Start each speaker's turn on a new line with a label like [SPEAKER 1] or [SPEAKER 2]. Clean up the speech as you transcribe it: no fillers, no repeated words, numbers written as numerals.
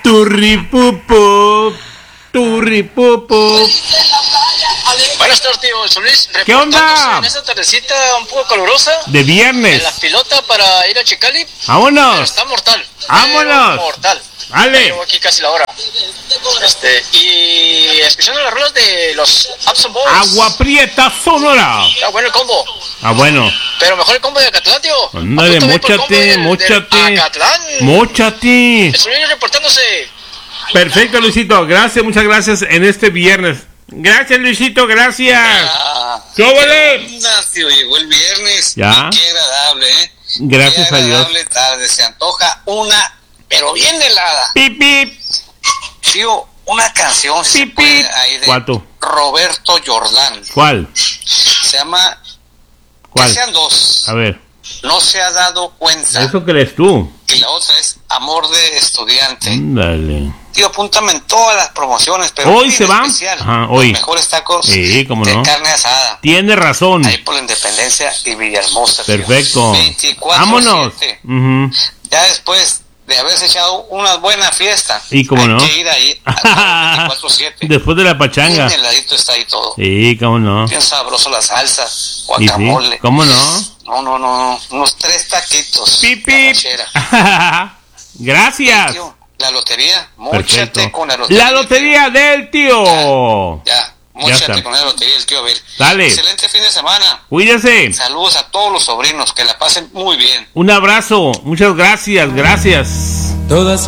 [SPEAKER 1] Turripupu. Turripupu.
[SPEAKER 2] Buenas tardes, tío. Soy Luis.
[SPEAKER 1] ¿Qué onda?
[SPEAKER 2] En esta tardecita un poco calurosa.
[SPEAKER 1] De viernes.
[SPEAKER 2] En la pilota para ir a Chicali.
[SPEAKER 1] Vámonos.
[SPEAKER 2] Pero está mortal.
[SPEAKER 1] Vámonos.
[SPEAKER 2] Mortal.
[SPEAKER 1] Dale.
[SPEAKER 2] Llevo aquí casi la hora. Y escuchando las rolas de los Abson Boys.
[SPEAKER 1] Agua Prieta Sonora.
[SPEAKER 2] Está bueno el combo.
[SPEAKER 1] Ah, bueno.
[SPEAKER 2] Pero mejor el combo de Acatlán, tío.
[SPEAKER 1] Ándale, móchate, móchate.
[SPEAKER 2] Acatlán.
[SPEAKER 1] Móchate.
[SPEAKER 2] Estoy reportándose.
[SPEAKER 1] Perfecto, Luisito. Gracias, muchas gracias en este viernes. Gracias, Luisito, gracias. ¡Cóbale!
[SPEAKER 3] Ignacio, llegó el viernes.
[SPEAKER 1] Ya.
[SPEAKER 3] Qué agradable, ¿eh?
[SPEAKER 1] Gracias
[SPEAKER 3] Qué
[SPEAKER 1] a Dios.
[SPEAKER 3] agradable tarde. Se antoja una, pero bien helada.
[SPEAKER 1] Pip, pip.
[SPEAKER 3] Tío, una canción si
[SPEAKER 1] Pip,
[SPEAKER 3] se puede,
[SPEAKER 1] pip.
[SPEAKER 3] ahí de
[SPEAKER 1] ¿Cuál tú?
[SPEAKER 3] Roberto Jordán.
[SPEAKER 1] ¿Cuál?
[SPEAKER 3] Se llama
[SPEAKER 1] ¿Cuál?
[SPEAKER 3] Que sean dos.
[SPEAKER 1] A ver.
[SPEAKER 3] No se ha dado cuenta.
[SPEAKER 1] ¿Eso crees tú?
[SPEAKER 3] Y la otra es Amor de Estudiante.
[SPEAKER 1] Dale.
[SPEAKER 3] Tío, apúntame en todas las promociones, pero
[SPEAKER 1] Hoy
[SPEAKER 3] en
[SPEAKER 1] se van.
[SPEAKER 3] especial,
[SPEAKER 1] Ajá, hoy.
[SPEAKER 3] los mejores tacos
[SPEAKER 1] Sí, cómo
[SPEAKER 3] de
[SPEAKER 1] no.
[SPEAKER 3] carne asada.
[SPEAKER 1] Tiene razón.
[SPEAKER 3] Ahí por la Independencia y Villahermosa. tío.
[SPEAKER 1] Perfecto.
[SPEAKER 3] 24/7.
[SPEAKER 1] Vámonos. Ujú.
[SPEAKER 3] Ya después de haberse echado una buena fiesta,
[SPEAKER 1] ¿Y cómo no?
[SPEAKER 3] hay que ir ahí a 24/7.
[SPEAKER 1] Después de la pachanga.
[SPEAKER 3] Bien heladito está ahí todo.
[SPEAKER 1] Sí, cómo no.
[SPEAKER 3] Bien sabroso la salsa,
[SPEAKER 1] Y
[SPEAKER 3] guacamole.
[SPEAKER 1] sí, ¿cómo no?
[SPEAKER 3] No. Unos 3 taquitos.
[SPEAKER 1] Pip,
[SPEAKER 3] de
[SPEAKER 1] pip.
[SPEAKER 3] ranchera.
[SPEAKER 1] Gracias.
[SPEAKER 3] Tío, la lotería.
[SPEAKER 1] Perfecto.
[SPEAKER 3] Móchate con la lotería.
[SPEAKER 1] La lotería del tío.
[SPEAKER 3] Ya. Móchate
[SPEAKER 1] está.
[SPEAKER 3] con la lotería del tío Abel.
[SPEAKER 1] Dale.
[SPEAKER 3] Excelente fin de semana.
[SPEAKER 1] Cuídese.
[SPEAKER 3] Saludos a todos los sobrinos. Que la pasen muy bien.
[SPEAKER 1] Un abrazo. Muchas gracias. Gracias.
[SPEAKER 4] Todas